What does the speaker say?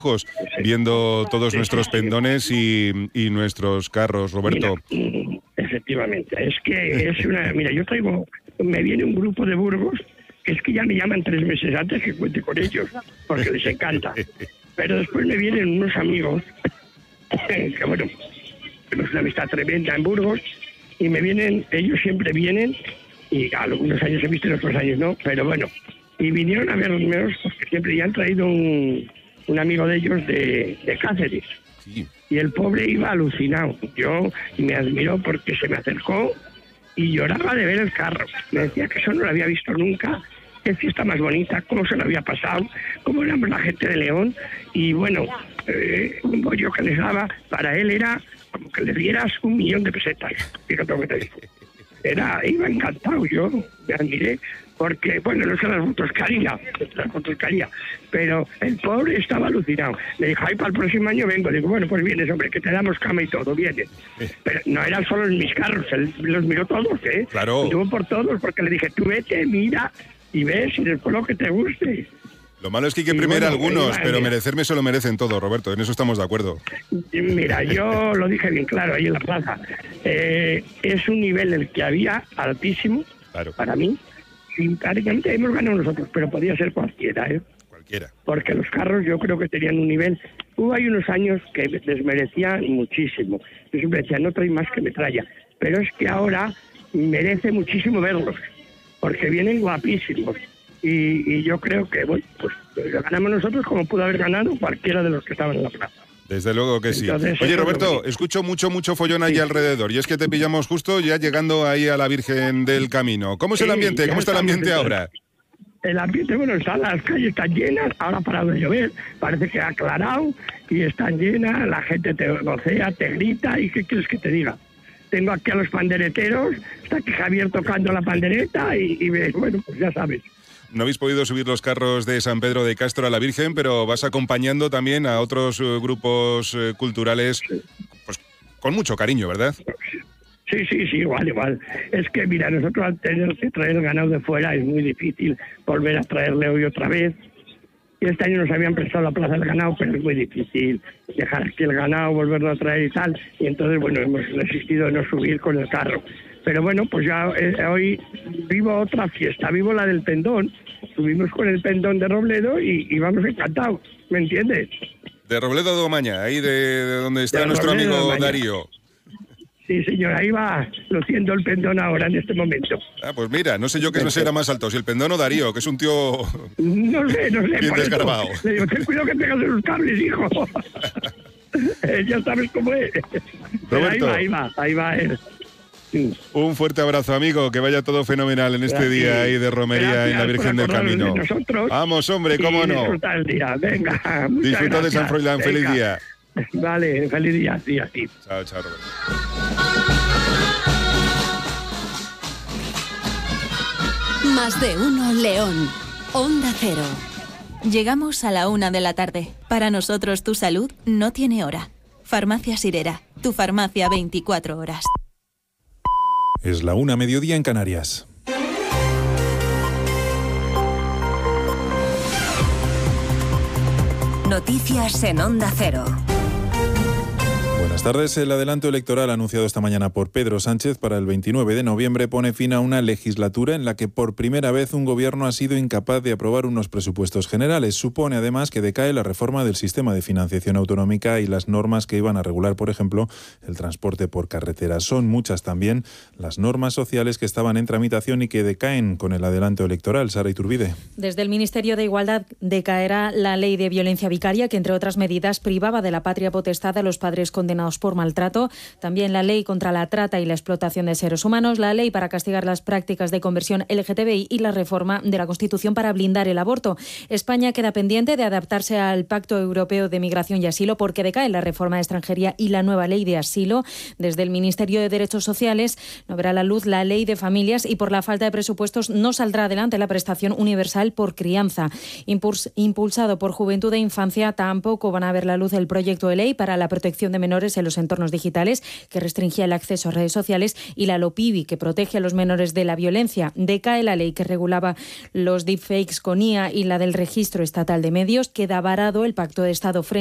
viendo todos nuestros pendones y nuestros carros, Roberto. Mira, efectivamente, es que es una... Mira, me viene un grupo de Burgos que es que ya me llaman 3 meses antes que cuente con ellos, porque les encanta. Pero después me vienen unos amigos, que bueno, tenemos una amistad tremenda en Burgos, y ellos siempre vienen, y algunos años he visto y otros años no, pero bueno, y vinieron a vernos porque siempre ya han traído un amigo de ellos de Cáceres. Sí. Y el pobre iba alucinado. Yo me admiró porque se me acercó y lloraba de ver el carro. Me decía que eso no lo había visto nunca, qué fiesta más bonita, cómo se lo había pasado, cómo éramos la gente de León. Y bueno, un bollo que les daba, para él era como que le dieras 1.000.000 de pesetas. Fíjate lo que te digo. Iba encantado, yo me admiré, porque, bueno, no sé las fotos que haría, pero el pobre estaba alucinado. Me dijo, para el próximo año vengo. Digo, bueno, pues vienes, hombre, que te damos cama y todo, vienes. Pero no eran solo mis carros, él los miró todos, ¿eh? Claro. Estuvo por todos, porque le dije, tú vete, mira, y ves, y después lo que te guste. Lo malo es que hay que premiar algunos, pero merecerme se lo merecen todo, Roberto, en eso estamos de acuerdo. Mira, yo lo dije bien claro ahí en la plaza. Es un nivel el que había altísimo, claro, para mí. Prácticamente hemos ganado nosotros, pero podía ser cualquiera, ¿eh? Cualquiera. Porque los carros yo creo que tenían un nivel... Hay unos años que desmerecían muchísimo. Yo siempre decía, no trae más que metralla. Pero es que ahora merece muchísimo verlos, porque vienen guapísimos. Y yo creo que, bueno, pues ganamos nosotros como pudo haber ganado cualquiera de los que estaban en la plaza. Desde luego que sí. Entonces, oye, Roberto, escucho mucho follón ahí alrededor, y es que te pillamos justo ya llegando ahí a la Virgen del Camino. ¿Cómo es el ambiente? ¿Cómo está el ambiente ahora? El ambiente, bueno, las calles están llenas, ahora ha parado de llover, parece que ha aclarado y están llenas, la gente te vocea, te grita, y ¿qué quieres que te diga? Tengo aquí a los pandereteros, está aquí Javier tocando la pandereta y bueno, pues ya sabes. No habéis podido subir los carros de San Pedro de Castro a la Virgen, pero vas acompañando también a otros grupos culturales, pues con mucho cariño, ¿verdad? Sí, igual. Es que, mira, nosotros al tener que traer el ganado de fuera es muy difícil volver a traerle hoy otra vez. Y este año nos habían prestado la plaza del ganado, pero es muy difícil dejar aquí el ganado, volverlo a traer y tal. Y entonces, bueno, hemos resistido a no subir con el carro. Pero bueno, pues ya hoy vivo otra fiesta, vivo la del pendón. Subimos con el pendón de Robledo y vamos encantados, ¿me entiendes? De Robledo de Omaña, ahí de donde está nuestro amigo Darío. Sí, señor, ahí va luciendo el pendón ahora, en este momento. Ah, pues mira, no sé yo qué no será más alto, si el pendón o Darío, que es un tío... No sé. Bien desgarbado. Le digo, ten cuidado que pegas en los cables, hijo. Ya sabes cómo es. Roberto. Ahí va él. Sí. Un fuerte abrazo, amigo, que vaya todo fenomenal en este día ahí de romería en la Virgen del Camino. Vamos, hombre, cómo no. Disfruta el día, venga. Disfruta de San Froilán, feliz día. Vale, feliz día, sí, a ti. Chao, Roberto. Más de uno, León. Onda Cero. Llegamos a la 1 de la tarde. Para nosotros tu salud no tiene hora. Farmacia Sirera, tu farmacia 24 horas. Es la 1 mediodía en Canarias. Noticias en Onda Cero. Buenas tardes. El adelanto electoral anunciado esta mañana por Pedro Sánchez para el 29 de noviembre pone fin a una legislatura en la que por primera vez un gobierno ha sido incapaz de aprobar unos presupuestos generales. Supone además que decae la reforma del sistema de financiación autonómica y las normas que iban a regular, por ejemplo, el transporte por carretera. Son muchas también las normas sociales que estaban en tramitación y que decaen con el adelanto electoral. Sara Iturbide. Desde el Ministerio de Igualdad decaerá la ley de violencia vicaria, que entre otras medidas privaba de la patria potestad a los padres condenados por maltrato, también la ley contra la trata y la explotación de seres humanos, la ley para castigar las prácticas de conversión LGTBI y la reforma de la Constitución para blindar el aborto. España queda pendiente de adaptarse al Pacto Europeo de Migración y Asilo porque decae la reforma de extranjería y la nueva ley de asilo. Desde el Ministerio de Derechos Sociales no verá la luz la ley de familias y por la falta de presupuestos no saldrá adelante la prestación universal por crianza. Impulsado por Juventud e Infancia, tampoco van a ver la luz el proyecto de ley para la protección de menores menores en los entornos digitales, que restringía el acceso a redes sociales, y la LOPIBI, que protege a los menores de la violencia. Decae la ley que regulaba los deepfakes con IA y la del registro estatal de medios. Queda varado el pacto de Estado frente